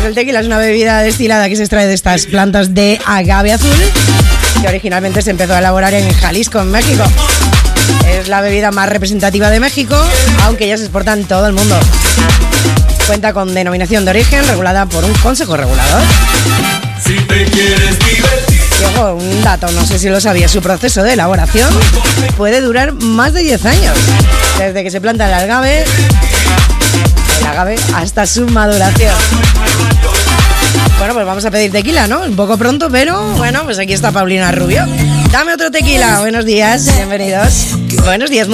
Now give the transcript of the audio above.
Pues el tequila es una bebida destilada que se extrae de estas plantas de agave azul, que originalmente se empezó a elaborar en Jalisco, en México. Es la bebida más representativa de México, aunque ya se exporta en todo el mundo. Cuenta con denominación de origen regulada por un consejo regulador. Si te quieres divertir. Y ojo, un dato, no sé si lo sabías, su proceso de elaboración puede durar más de 10 años. Desde que se planta el agave hasta su maduración. Bueno, pues vamos a pedir tequila, ¿no? Un poco pronto, pero bueno, pues aquí está Paulina Rubio. Dame otro tequila. Buenos días, bienvenidos. Buenos días.